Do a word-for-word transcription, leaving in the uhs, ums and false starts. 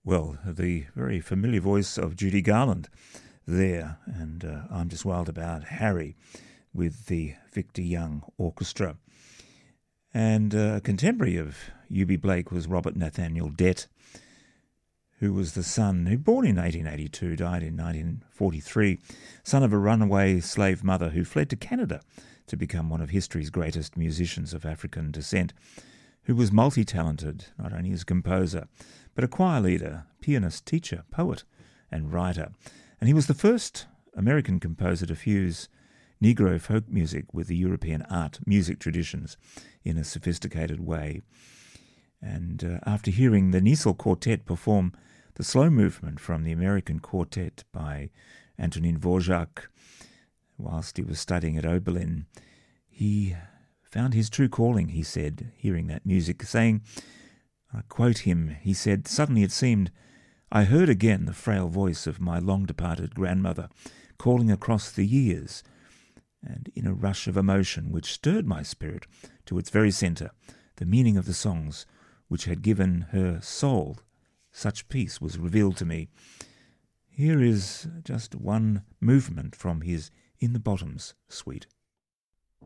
Well, the very familiar voice of Judy Garland there, and uh, I'm just wild about Harry with the Victor Young Orchestra. And uh, a contemporary of Eubie Blake was Robert Nathaniel Dett, who was the son, who born in eighteen eighty-two, died in nineteen forty-three, son of a runaway slave mother who fled to Canada to become one of history's greatest musicians of African descent, who was multi-talented, not only as a composer, but a choir leader, pianist, teacher, poet, and writer. And he was the first American composer to fuse Negro folk music with the European art music traditions in a sophisticated way. And uh, after hearing the Niesel Quartet perform the slow movement from the American Quartet by Antonin Dvorak whilst he was studying at Oberlin, he found his true calling, he said, hearing that music, saying, I quote him, he said, "Suddenly it seemed I heard again the frail voice of my long-departed grandmother calling across the years, and in a rush of emotion which stirred my spirit to its very centre, the meaning of the songs which had given her soul such peace was revealed to me." Here is just one movement from his In the Bottoms suite.